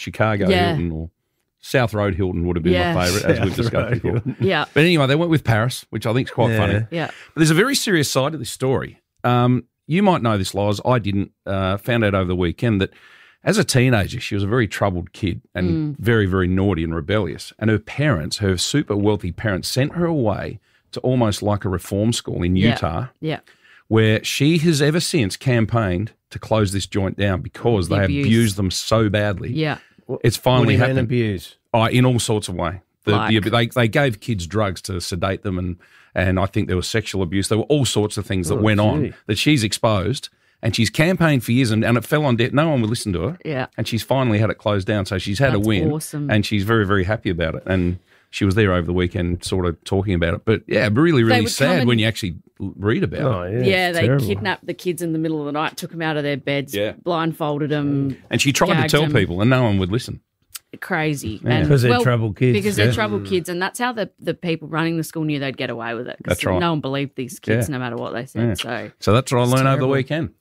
Chicago Hilton or South Road Hilton would have been my favourite, as we've discussed before. Yeah. But anyway, they went with Paris, which I think is quite funny. Yeah. But there's a very serious side to this story. You might know this, Loz. I didn't. Found out over the weekend that as a teenager, she was a very troubled kid and very, very naughty and rebellious. And her parents, her super wealthy parents, sent her away to almost like a reform school in Utah. Yeah. Where she has ever since campaigned to close this joint down because they abused them so badly. Yeah. It's finally happened. Abuse? In all sorts of ways. They gave kids drugs to sedate them, and I think there was sexual abuse. There were all sorts of things that went on that she's exposed, and she's campaigned for years, and it fell on deaf. No one would listen to her. Yeah. And she's finally had it closed down, so she's had a win. Awesome. And she's very, very happy about it. And she was there over the weekend sort of talking about it. But, yeah, really, really sad when you actually read about it. Yeah, they kidnapped the kids in the middle of the night, took them out of their beds, blindfolded them. And she tried to tell people, and no one would listen. Crazy. Because they're troubled kids. Because they're troubled kids, and that's how the people running the school knew they'd get away with it. That's right. No one believed these kids no matter what they said. So that's what I learned over the weekend.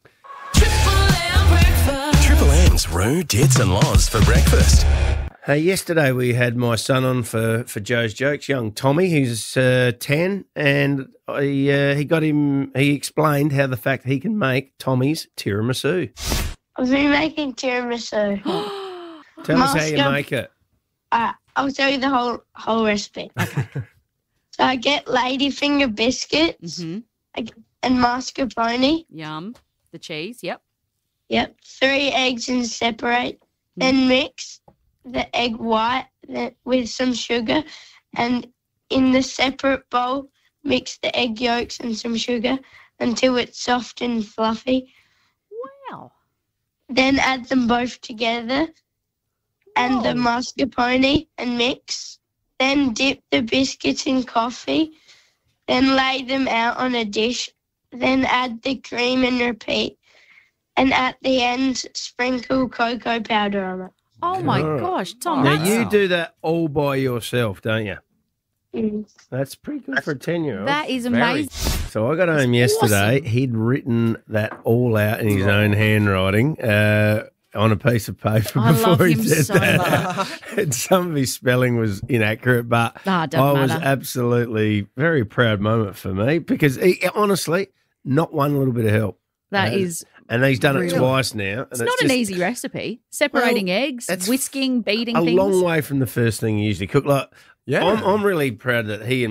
Triple M's Roo, Dits and Loz for breakfast. Yesterday we had my son on for Joe's Jokes, young Tommy, who's 10, and he explained how the fact he can make Tommy's tiramisu. I've been making tiramisu. Tell us how you make it. I'll tell you the whole recipe. Okay. So I get ladyfinger biscuits and mascarpone. Yum. The cheese, yep. Yep. 3 eggs and separate. Then mix the egg white with some sugar, and in the separate bowl, mix the egg yolks and some sugar until it's soft and fluffy. Wow. Then add them both together and the mascarpone and mix. Then dip the biscuits in coffee. Then lay them out on a dish. Then add the cream and repeat. And at the end, sprinkle cocoa powder on it. Oh, my gosh, Tom. Now, you do that all by yourself, don't you? Mm. That's pretty good for a 10-year-old. That is amazing. So I got home yesterday. Awesome. He'd written that all out in his own handwriting on a piece of paper before he said that. Much. And some of his spelling was inaccurate, but I was absolutely very proud moment for me because honestly, not one little bit of help. That is. And he's done it twice now. It's not an easy recipe. Separating eggs, whisking, beating things. A long way from the first thing you usually cook. I'm really proud that he and